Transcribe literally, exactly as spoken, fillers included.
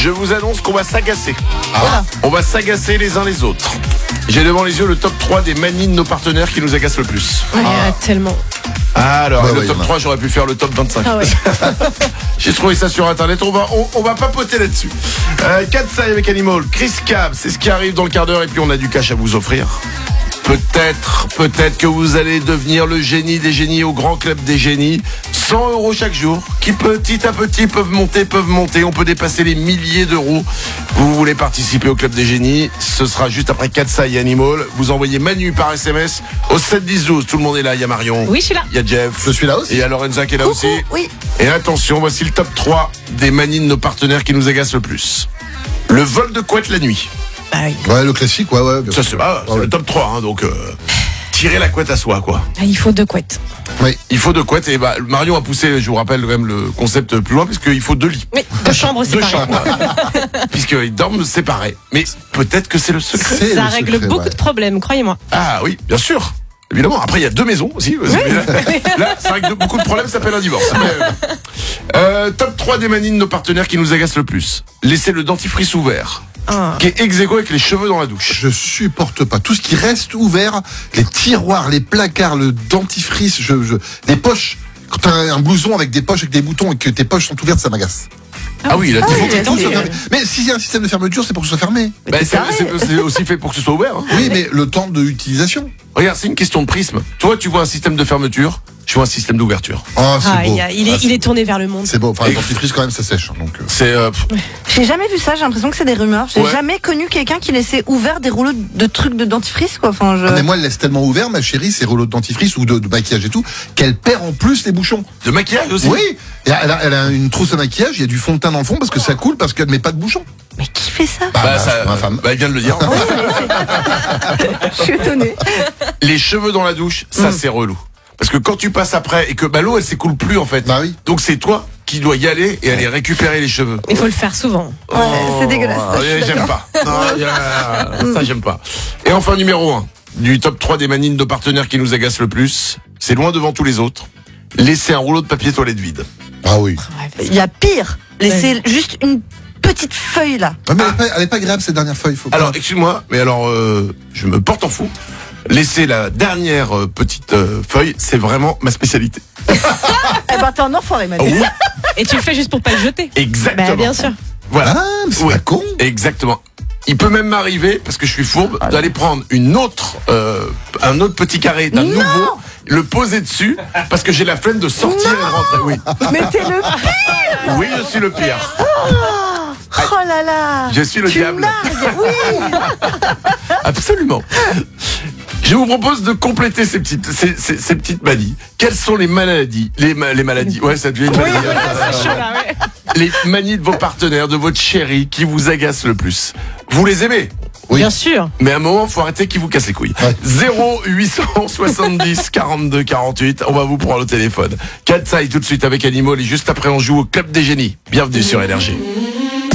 je vous annonce qu'on va s'agacer. Ah. On va s'agacer les uns les autres. J'ai devant les yeux le top trois des manies de nos partenaires qui nous agacent le plus. Ouais, ah. tellement. Alors, ouais, le ouais, top trois, j'aurais pu faire le top vingt-cinq. Ah ouais. J'ai trouvé ça sur internet, on va, on, on va papoter là-dessus. Euh, Katsai avec Animal, Chris Cab, c'est ce qui arrive dans le quart d'heure et puis on a du cash à vous offrir. Peut-être, peut-être que vous allez devenir le génie des génies au grand club des génies. cent euros chaque jour, qui petit à petit peuvent monter, peuvent monter. On peut dépasser les milliers d'euros. Vous voulez participer au club des génies, ce sera juste après Katsai et Animal. Vous envoyez Manu par S M S au sept dix douze. Tout le monde est là, il y a Marion. Oui, je suis là. Il y a Jeff. Je suis là aussi. Et il y a Lorenza qui est là Coucou, aussi. oui. Et attention, voici le top trois des manies de nos partenaires qui nous agacent le plus. Le vol de couette la nuit. Bah oui. Ouais, le classique, ouais, ouais. bien Ça, sûr. c'est, ah, c'est Ouais. le top trois, hein, donc euh, tirer la couette à soi, quoi. Ah, il faut deux couettes. Oui. Il faut deux couettes, et bah, Marion a poussé, je vous rappelle quand même le concept plus loin, puisqu'il faut deux lits. Oui, deux chambres Deux séparées. chambres, puisqu'ils dorment séparés. Mais peut-être que c'est le secret. C'est Ça le règle secret, beaucoup ouais. de problèmes, croyez-moi. Ah oui, bien sûr. Évidemment. Après, il y a deux maisons aussi. Là, là, ça règle beaucoup de problèmes, ça s'appelle un divorce. Mais, euh, top trois des manies de nos partenaires qui nous agacent le plus. Laisser le dentifrice ouvert, Ah. qui est ex aequo avec les cheveux dans la douche. Je supporte pas. Tout ce qui reste ouvert, les tiroirs, les placards, le dentifrice, je, je, les poches. Quand t'as un blouson avec des poches, avec des boutons et que tes poches sont ouvertes, ça m'agace. Ah oui, là, Ah il faut oui, que là, tout c'est- soit fermé. Mais s'il y a un système de fermeture, c'est pour que ce soit fermé. Bah, c'est, c'est- c'est aussi fait pour que ce soit ouvert. Hein. Oui, mais le temps de l'utilisation. Regarde, c'est une question de prisme. Toi, tu vois un système de fermeture, je vois un système d'ouverture. Oh, c'est Ah, beau. il, y a- il est, Ah, il est tourné vers le monde. C'est beau. Enfin, Et- le dentifrice, quand même, ça sèche. Donc, euh. C'est euh, pff, J'ai jamais vu ça, j'ai l'impression que c'est des rumeurs. J'ai Ouais. jamais connu quelqu'un qui laissait ouvert des rouleaux de trucs de dentifrice, quoi. Enfin, je... Ah, mais moi, elle laisse tellement ouvert, ma chérie, ses rouleaux de dentifrice ou de, de maquillage et tout, qu'elle perd en plus les bouchons. de maquillage aussi. Oui. Et elle, a, elle a une trousse à maquillage, il y a du fond de teint dans le fond parce que ça coule parce qu'elle met pas de bouchons. Mais qui fait ça? Bah, Bah, bah, ça, ma femme. bah, elle vient de le dire. Je suis étonnée. Les cheveux dans la douche, ça Mm. c'est relou. Parce que quand tu passes après et que bah, l'eau elle s'écoule plus en fait. Bah oui. Donc c'est toi qui dois y aller et aller récupérer les cheveux. Il faut le faire souvent. Ouais, c'est dégueulasse, ça, je suis ouais, j'aime d'accord. pas. Non, y a- ça j'aime pas. Et enfin numéro un du top trois des manies de nos partenaires qui nous agacent le plus, c'est loin devant tous les autres. Laisser un rouleau de papier toilette vide. Ah oui. Il y a pire. Laisser juste une petite feuille là. Ah, mais elle est pas, elle est pas agréable cette dernière feuille. Faut pas- Alors excuse-moi, mais alors euh, je me porte en fou. Laisser la dernière euh, petite euh, feuille, c'est vraiment ma spécialité. Eh ben, t'es un enfoiré, Manu. Oui, Et tu le fais juste pour pas le jeter. exactement. Bah, bien sûr. Voilà. Ah, mais c'est Oui. pas con. Exactement. Il peut même m'arriver, parce que je suis fourbe, d'aller prendre une autre, euh, un autre petit carré d'un Non. nouveau, le poser dessus, parce que j'ai la flemme de sortir et de rentrer. Oui, Mais t'es le pire. oui, je suis le pire. Oh là là. Je suis le tu diable. nargues, oui. Absolument. Je vous propose de compléter ces petites, ces, ces, ces petites manies. Quelles sont les maladies, les, ma- les maladies, ouais, ça devient une maladie. Les manies de vos partenaires, de votre chérie, qui vous agacent le plus. Vous les aimez? Oui. Bien sûr. Mais à un moment, faut arrêter qu'ils vous cassent les couilles. Ouais. zéro huit cent soixante-dix quarante-deux quarante-huit. On va vous prendre le téléphone. Katsai tout de suite avec Animal et juste après on joue au Club des Génies. Bienvenue sur Énergie.